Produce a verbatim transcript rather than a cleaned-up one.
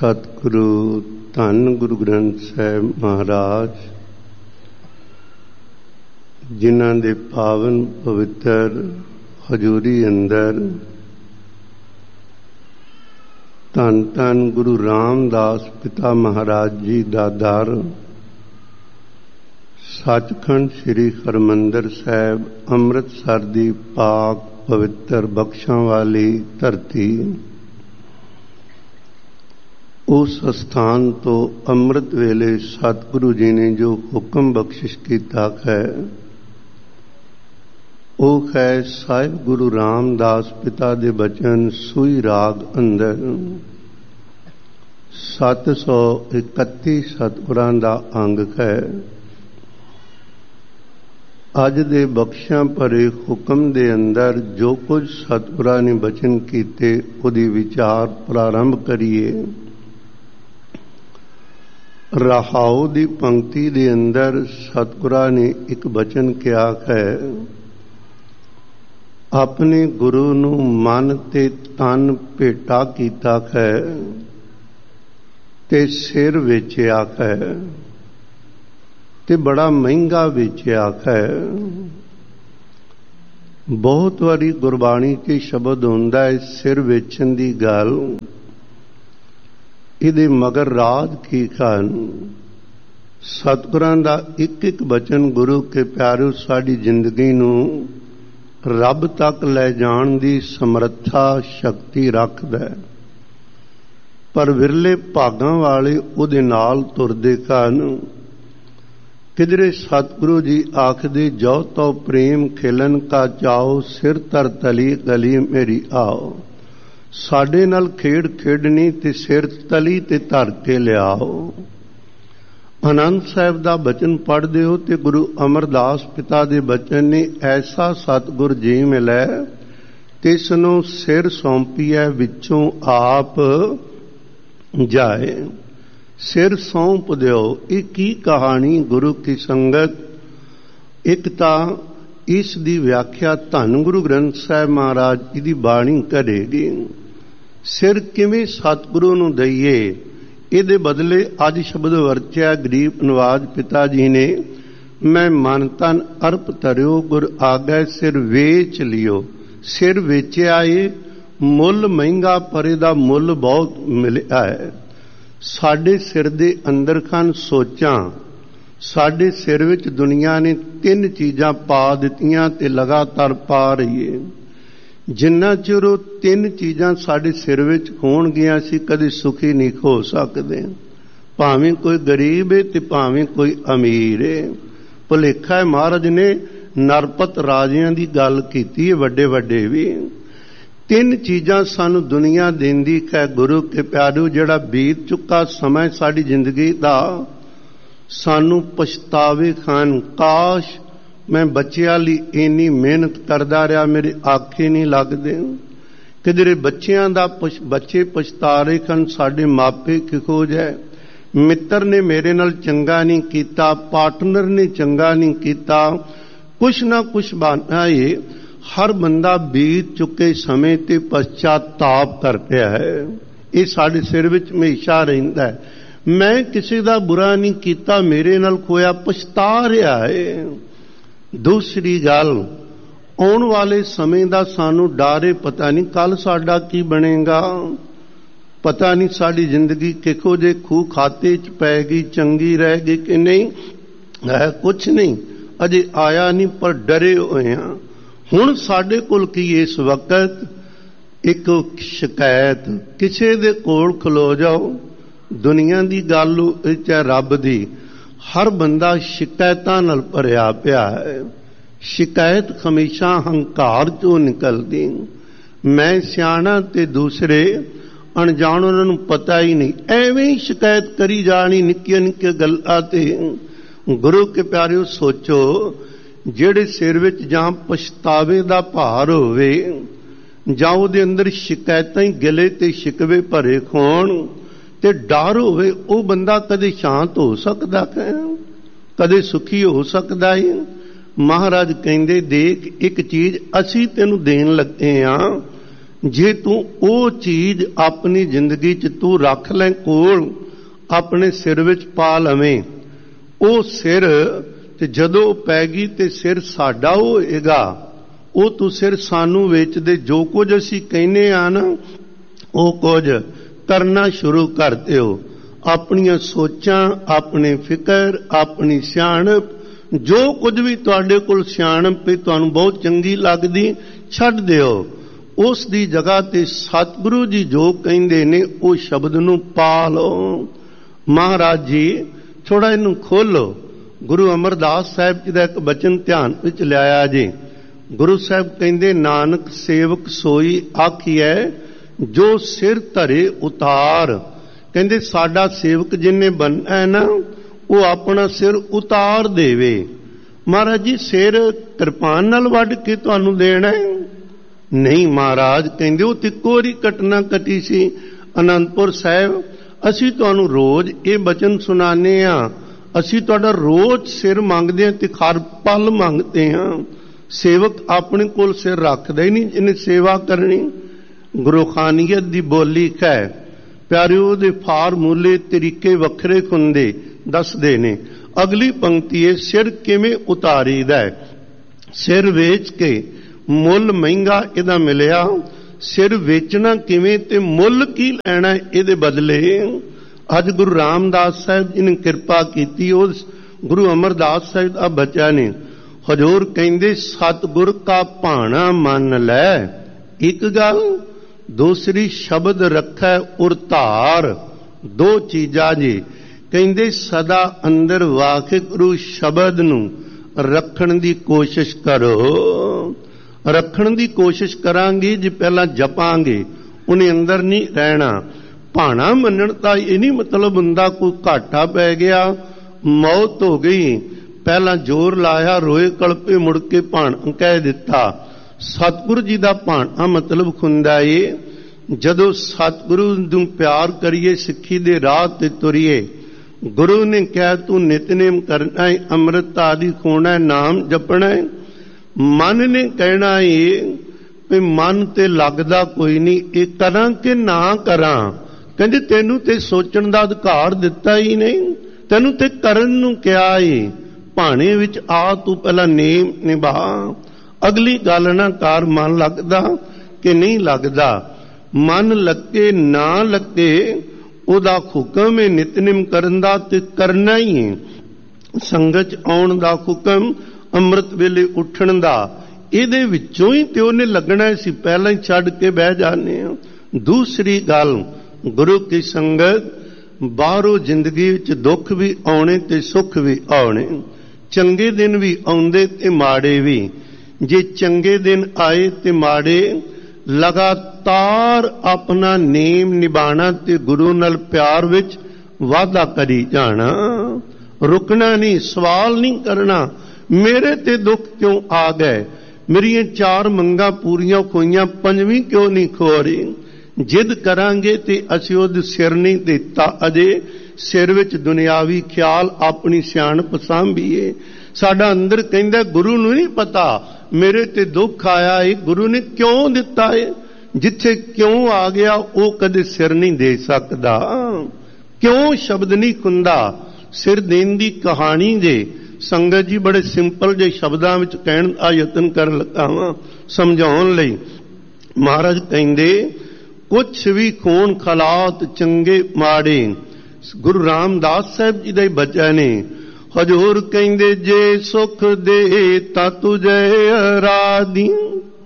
सतगुरु धन गुरु ग्रंथ साहिब महाराज जिन्हां दे पावन पवित्र हजूरी अंदर धन धन गुरु रामदास पिता महाराज जी दा दर सचखंड श्री हरमंदर साहिब अमृतसर दी पाक पवित्र बख्शां वाली धरती उस स्थान तो अमृत वेले सतगुरु जी ने जो हुक्म बख्शिश किया है वो है साहिब गुरु रामदास पिता दे बचन सूई राग अंदर सत सौ इकती सतगुरां दा अंग है। अज दे बख्शां भरे हुक्म दे अंदर जो कुछ सतगुरां ने बचन कीते उहदी विचार प्रारंभ करिए। रहाओ दी पंक्ति दे अंदर सतगुरां ने एक बचन किया है, अपने गुरु नू मन ते तन भेटा कीता है ते सिर वेचिया है ते बड़ा महंगा वेचिया है। बहुत वारी गुरबाणी च शब्द हुंदा है सिर वेचन दी गल, इहदे मगर राज की खान सतगुरां दा एक एक बचन गुरु के प्यारो साडी जिंदगी नू रब तक ले जाण दी समर्था शक्ति रखदा है, पर विरले भागां वाले उहदे नाल तुरदे कान। किधरे सतगुरु जी आखदे जो तो प्रेम खिलन का चाओ सिर तर तली गली मेरी आओ। साडे नाल खेड खेडनी ते सिर तली ते धर के लियाओ। आनंद साहिब दा बचन पढ़दे हो ते गुरु अमरदास पिता दे बचन ने ऐसा सतगुर जी मिलै तिसनों सिर सौंपिए विचों आप जाए। सिर सौंप दिओ ये की कहानी गुरु की संगत। एक तां इस दी व्याख्या धन गुरु ग्रंथ साहिब महाराज जी दी बाणी करेगी। सिर किवें सतगुरु नूं दईए इहदे बदले अज शब्द वरत्या गरीब नवाज पिता जी ने, मैं मन तन अर्प धरियो गुर आगै सिर वेच लियो। सिर वेचिया है, मुल महंगा पर इहदा मुल बहुत मिलिया है। साडे सिर दे अंदर खान सोचां, साडे सिर विच दुनिया ने तीन चीज़ां पा दित्तियां ते लगातार पा रही है। जिन्ना चिर वो तीन चीज़ां साडे सिर विच होणगियां सी कदे सुखी नहीं हो सकदे। भावें कोई गरीब है ते भावें कोई अमीर है। भुलेखा है महाराज ने नरपत राजियां दी गल कीती है, वड्डे वड्डे भी। तीन चीज़ां सानू दुनिया देंदी है गुरु के प्यारो, जिहड़ा बीत चुका समय साडी जिंदगी दा सानू पछतावे खान। काश मैं बच्चियां लई इन्नी मेहनत करदा रहा, मेरे आखे नहीं लगदे। किधरे बच्चियां दा बच्चे पछता रहे खन साडे मापे किहो जाए। मित्र ने मेरे नाल चंगा नहीं कीता, पार्टनर ने चंगा नहीं कीता, कुछ ना कुछ बहाना है। हर बंदा बीत चुके समय ते पश्चाताप कर रहा है। ये साडे सिर विच हमेशा रहिंदा है। मैं किसी दा बुरा नहीं कीता, मेरे नाल खोया पछता रहा है। दूसरी गल, आउण वाले समय दा सानू डर है, पता नहीं कल साडा की बनेगा, पता नहीं साडी जिंदगी किहो जे खूह खाते च पैगी, चंगी रहेगी कि नहीं है, कुछ नहीं अजे आया नहीं, पर डरे होए हां। हुण साडे कोल की इस वक्त एक शिकायत, किसी दे कोल खलो जाओ, दुनिया दी गल चाहे रब दी, हर बंदा शिकायतां नाल भरिया पिया है। शिकायत हमेशा हंकार चों निकलदी। मैं सियाणा ते दूसरे अणजाण, उन्हां नूं पता ही नहीं, एवें ही शिकायत करी जानी निक्कियां निक्कियां गल्लां ते। गुरु के प्यारिओ सोचो, जिहड़े सिर विच जां पछतावे दा भार होवे जां उहदे अंदर शिकायतां ही गिले ते शिकवे भरे होण ते डर होवे, वो बंदा कदे शांत हो सकदा है, कदे सुखी हो सकदा है। महाराज कहंदे देख एक चीज असी तेनू देन लगे हां, ਜੇ ਤੂੰ ਉਹ ਚੀਜ਼ ਆਪਣੀ ਜ਼ਿੰਦਗੀ 'ਚ ਤੂੰ ਰੱਖ ਲੈ ਕੋਲ, ਆਪਣੇ ਸਿਰ ਵਿੱਚ ਪਾ ਲਵੇਂ, ਉਹ ਸਿਰ ਤੇ ਜਦੋਂ ਪੈ ਗਈ ਤੇ ਸਿਰ ਸਾਡਾ ਹੋਏਗਾ। ਉਹ ਤੂੰ ਸਿਰ ਸਾਨੂੰ ਵੇਚਦੇ, ਜੋ ਕੁਝ ਅਸੀਂ ਕਹਿੰਦੇ ਆ ਨਾ ਉਹ ਕੁਝ ਕਰਨਾ ਸ਼ੁਰੂ ਕਰ ਦਿਓ। ਆਪਣੀਆਂ ਸੋਚਾਂ, ਆਪਣੇ ਫਿਕਰ, ਆਪਣੀ ਸਿਆਣਪ, ਜੋ ਕੁਝ ਵੀ ਤੁਹਾਡੇ ਕੋਲ ਸਿਆਣਪ ਵੀ ਤੁਹਾਨੂੰ ਬਹੁਤ ਚੰਗੀ ਲੱਗਦੀ, ਛੱਡ ਦਿਓ। ਉਸ ਦੀ ਜਗ੍ਹਾ ਤੇ ਸਤਿਗੁਰੂ ਜੀ ਜੋ ਕਹਿੰਦੇ ਨੇ ਉਹ ਸ਼ਬਦ ਨੂੰ ਪਾ ਲਓ। ਮਹਾਰਾਜ ਜੀ ਥੋੜਾ ਇਹਨੂੰ ਖੋਲੋ। ਗੁਰੂ ਅਮਰਦਾਸ ਸਾਹਿਬ ਜੀ ਦਾ ਇੱਕ ਬਚਨ ਧਿਆਨ ਵਿੱਚ ਲਿਆਇਆ ਜੀ। ਗੁਰੂ ਸਾਹਿਬ ਕਹਿੰਦੇ, ਨਾਨਕ ਸੇਵਕ ਸੋਈ ਆਖੀਐ ਜੋ ਸਿਰ ਧਰੇ ਉਤਾਰ। ਕਹਿੰਦੇ ਸਾਡਾ ਸੇਵਕ ਜਿੰਨੇ ਬਣਨਾ ਹੈ ਨਾ ਉਹ ਆਪਣਾ ਸਿਰ ਉਤਾਰ ਦੇਵੇ। ਮਹਾਰਾਜ ਜੀ ਸਿਰ ਕਿਰਪਾਨ ਨਾਲ ਵੱਢ ਕੇ ਤੁਹਾਨੂੰ ਦੇਣਾ ਨਹੀਂ। ਮਹਾਰਾਜ ਕਹਿੰਦੇ ਉਹ ਤਿੱਕੋ ਵਾਰੀ ਘਟਨਾ ਘਟੀ ਸੀ ਅਨੰਦਪੁਰ ਸਾਹਿਬ। ਅਸੀਂ ਤੁਹਾਨੂੰ ਰੋਜ਼ ਇਹ ਬਚਨ ਸੁਣਾਉਂਦੇ ਹਾਂ, ਅਸੀਂ ਤੁਹਾਡਾ ਰੋਜ਼ ਸਿਰ ਮੰਗਦੇ ਹਾਂ ਤੇ ਹਰ ਪਲ ਮੰਗਦੇ ਹਾਂ। ਸੇਵਕ ਆਪਣੇ ਕੋਲ ਸਿਰ ਰੱਖਦਾ ਹੀ ਨਹੀਂ ਜਿਹਨੇ ਸੇਵਾ ਕਰਨੀ। ਗੁਰੂਖਾਨੀਅਤ ਦੀ ਬੋਲੀ ਹੈ ਪਿਆਰਿਓ, ਦੇ ਫਾਰਮੂਲੇ ਤਰੀਕੇ ਵੱਖਰੇ ਹੁੰਦੇ ਦੱਸਦੇ ਨੇ। ਅਗਲੀ ਪੰਕਤੀ ਹੈ, ਸਿਰ ਕਿਵੇਂ ਉਤਾਰੀਦਾ। ਸਿਰ ਵੇਚ ਕੇ ਮੁੱਲ ਮਹਿੰਗਾ ਇਹਦਾ ਮਿਲਿਆ। ਸਿਰ ਵੇਚਣਾ ਕਿਵੇਂ ਤੇ ਮੁੱਲ ਕੀ ਲੈਣਾ ਇਹਦੇ ਬਦਲੇ। ਅੱਜ ਗੁਰੂ ਰਾਮਦਾਸ ਸਾਹਿਬ ਜੀ ਨੇ ਕਿਰਪਾ ਕੀਤੀ, ਉਸ ਗੁਰੂ ਅਮਰਦਾਸ ਸਾਹਿਬ ਦਾ ਬੱਚਾ ਨੇ। ਹਜ਼ੂਰ ਕਹਿੰਦੇ ਸਤਿਗੁਰ ਕਾ ਭਾਣਾ ਮੰਨ ਲੈ ਇੱਕ ਗੱਲ, ਦੂਸਰੀ ਸ਼ਬਦ ਰੱਖੈ ਉਰ ਧਾਰ। ਦੋ ਚੀਜ਼ਾਂ ਜੀ। ਕਹਿੰਦੇ ਸਦਾ ਅੰਦਰ ਵਾਹਿਗੁਰੂ ਸ਼ਬਦ ਨੂੰ ਰੱਖਣ ਦੀ ਕੋਸ਼ਿਸ਼ ਕਰੋ। ਰੱਖਣ ਦੀ ਕੋਸ਼ਿਸ਼ ਕਰਾਂਗੇ ਜੇ ਪਹਿਲਾਂ ਜਪਾਂਗੇ, ਉਹਨੇ ਅੰਦਰ ਨਹੀਂ ਰਹਿਣਾ। ਭਾਣਾ ਮੰਨਣ ਦਾ ਇਹ ਨਹੀਂ ਮਤਲਬ ਹੁੰਦਾ ਕੋਈ ਘਾਟਾ ਪੈ ਗਿਆ, ਮੌਤ ਹੋ ਗਈ, ਪਹਿਲਾਂ ਜ਼ੋਰ ਲਾਇਆ, ਰੋਏ ਕਲਪੇ, ਮੁੜ ਕੇ ਭਾਣਾ ਕਹਿ ਦਿੱਤਾ। ਸਤਿਗੁਰੂ ਜੀ ਦਾ ਭਾਣਾ ਮਤਲਬ ਹੁੰਦਾ ਏ ਜਦੋਂ ਸਤਿਗੁਰੂ ਨੂੰ ਪਿਆਰ ਕਰੀਏ, ਸਿੱਖੀ ਦੇ ਰਾਹ ਤੇ ਤੁਰੀਏ। ਗੁਰੂ ਨੇ ਕਿਹਾ ਤੂੰ ਨਿਤਨੇਮ ਕਰਨਾ ਹੈ, ਅੰਮ੍ਰਿਤ ਆਦਿ ਖੋਣਾ ਹੈ, ਨਾਮ ਜਪਣਾ ਹੈ। ਮਨ ਨੇ ਕਹਿਣਾ ਏ ਵੀ ਮਨ ਤੇ ਲੱਗਦਾ ਕੋਈ ਨਹੀਂ, ਇਹ ਕਰਾਂ ਕਿ ਨਾ ਕਰਾਂ। ਕਹਿੰਦੇ ਤੈਨੂੰ ਤੇ ਸੋਚਣ ਦਾ ਅਧਿਕਾਰ ਦਿੱਤਾ ਹੀ ਨਹੀਂ, ਤੈਨੂੰ ਤੇ ਕਰਨ ਨੂੰ ਕਿਹਾ ਏ। ਭਾਣੇ ਵਿੱਚ ਆ ਤੂੰ ਪਹਿਲਾਂ ਨੇਮ ਨਿਭਾ। ਅਗਲੀ ਗੱਲ ਨਾ ਕਰ ਮਨ ਲੱਗਦਾ ਕਿ ਨਹੀਂ ਲੱਗਦਾ। ਮਨ ਲੱਗੇ ਨਾ ਲੱਗੇ ਉਹਦਾ ਹੁਕਮ ਹੈ ਨਿਤਨੇਮ ਕਰਨ ਦਾ ਤੇ ਕਰਨਾ ਹੀ ਹੈ। ਸੰਗਤ ਆਉਣ ਦਾ ਹੁਕਮ, ਅੰਮ੍ਰਿਤ ਵੇਲੇ ਉੱਠਣ ਦਾ, ਇਹਦੇ ਵਿੱਚੋਂ ਹੀ ਤੇ ਉਹਨੇ ਲੱਗਣਾ ਸੀ, ਪਹਿਲਾਂ ਹੀ ਛੱਡ ਕੇ ਬਹਿ ਜਾਂਦੇ ਹਾਂ। ਦੂਸਰੀ ਗੱਲ, ਗੁਰੂ ਕੀ ਸੰਗਤ, ਬਾਹਰੋਂ ਜ਼ਿੰਦਗੀ ਵਿੱਚ ਦੁੱਖ ਵੀ ਆਉਣੇ ਤੇ ਸੁੱਖ ਵੀ ਆਉਣੇ, ਚੰਗੇ ਦਿਨ ਵੀ ਆਉਂਦੇ ਤੇ ਮਾੜੇ ਵੀ। ਜੇ ਚੰਗੇ ਦਿਨ ਆਏ ਤੇ ਮਾੜੇ, ਲਗਾਤਾਰ ਆਪਣਾ ਨੇਮ ਨਿਭਾਣਾ ਤੇ ਗੁਰੂ ਨਾਲ ਪਿਆਰ ਵਿੱਚ ਵਾਧਾ ਕਰੀ ਜਾਣਾ, ਰੁਕਣਾ ਨਹੀਂ। ਸਵਾਲ ਨਹੀਂ ਕਰਨਾ ਮੇਰੇ ਤੇ ਦੁੱਖ ਕਿਉਂ ਆ ਗਏ, ਮੇਰੀਆਂ ਚਾਰ ਮੰਗਾਂ ਪੂਰੀਆਂ ਹੋਈਆਂ, ਪੰਜਵੀਂ ਕਿਉਂ ਨਹੀਂ ਖੋ ਰਹੀ। ਜਿੱਦ ਕਰਾਂਗੇ ਤੇ ਅਸੀਂ ਉਹਦੇ ਸਿਰ ਨਹੀਂ ਦਿੱਤਾ ਅਜੇ, ਸਿਰ ਵਿੱਚ ਦੁਨਿਆਵੀ ਖਿਆਲ, ਆਪਣੀ ਸਿਆਣਪ ਸਾਂਭੀਏ। ਸਾਡਾ ਅੰਦਰ ਕਹਿੰਦਾ ਗੁਰੂ ਨੂੰ ਨਹੀਂ ਪਤਾ ਮੇਰੇ ਤੇ ਦੁੱਖ ਆਇਆ ਏ, ਗੁਰੂ ਨੇ ਕਿਉਂ ਦਿੱਤਾ ਏ। ਜਿੱਥੇ ਕਿਉਂ ਆ ਗਿਆ ਉਹ ਕਦੇ ਸਿਰ ਨਹੀਂ ਦੇ ਸਕਦਾ। ਕਿਉਂ ਸ਼ਬਦ ਨਹੀਂ ਖੁੰਦਾ। ਸਿਰ ਦੇਣ ਦੀ ਕਹਾਣੀ ਜੇ ਸੰਗਤ ਜੀ ਬੜੇ ਸਿੰਪਲ ਜਿਹੇ ਸ਼ਬਦਾਂ ਵਿੱਚ ਕਹਿਣ ਦਾ ਯਤਨ ਕਰਨ ਲੱਗਾ ਵਾਂ ਸਮਝਾਉਣ ਲਈ। ਮਹਾਰਾਜ ਕਹਿੰਦੇ ਕੁਛ ਵੀ ਖੋਣ ਖਲਾਤ ਚੰਗੇ ਮਾੜੇ। ਗੁਰੂ ਰਾਮਦਾਸ ਸਾਹਿਬ ਜੀ ਦਾ ਹੀ ਬੱਚਾ ਨੇ। ਹਜ਼ੂਰ ਕਹਿੰਦੇ ਜੇ ਸੁਖ ਦੇ ਤਾਂ ਤੁਝੇ ਅਰਾਧੀ।